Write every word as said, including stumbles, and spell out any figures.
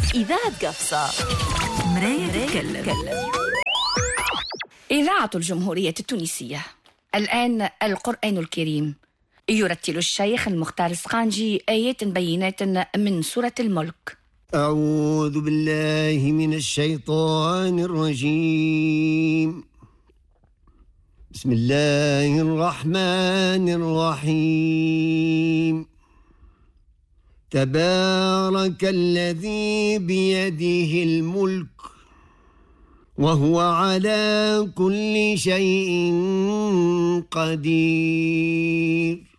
إذاعة قفصة مراية تتكلم. إذاعة الجمهورية التونسية. الآن القرآن الكريم يرتل الشيخ المختار السقانجي آيات بينات من سورة الملك. أعوذ بالله من الشيطان الرجيم. بسم الله الرحمن الرحيم. تبارك الذي بيده الملك وهو على كل شيء قدير.